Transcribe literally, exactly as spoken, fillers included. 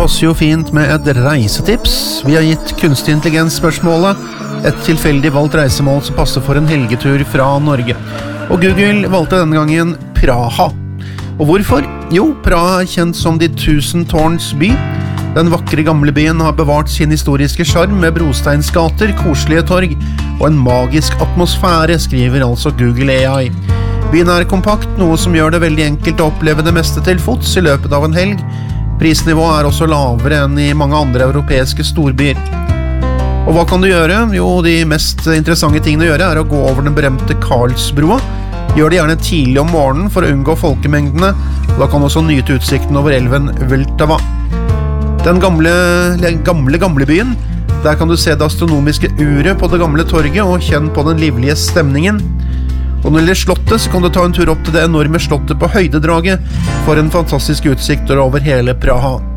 passer jo fint med et reisetips. Vi har gitt kunstig intelligens spørsmålet, et tilfeldig valgt reisemål som passer for en helgetur fra Norge. Og Google valgte denne gangen Praha. Og hvorfor? Jo, Praha er kjent som de tusen tårns by. Den vakre gamle byen har bevart sin historiske charm med brosteinsgater, koselige torg og en magisk atmosfære, skriver altså Google A I. Byen er kompakt, noe som gjør det veldig enkelt å oppleve det meste til fots i løpet av en helg. Prisnivået er også lavere enn i mange andre europeiske storbyer. Og hva kan du gjøre? Jo, de mest interessante tingene å gjøre er å gå over den berømte Karlsbroa. Gjør det gjerne tidlig om morgenen for å unngå folkemengdene, og da kan du også nyte utsikten over elven Vltava. Den gamle, gamle, gamle byen, der kan du se det astronomiske uret på det gamle torget og kjenne på den livlige stemningen. Og når det gjelder slottet, så kan du ta en tur opp til det enorme slottet på høydedraget for en fantastisk utsikt over hele Praha.